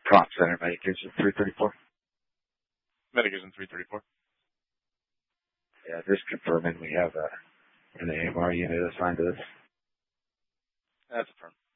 Prompt Center, Medication 334. Medication 334. Yeah, just confirming we have an AMR unit assigned to this. That's affirmed.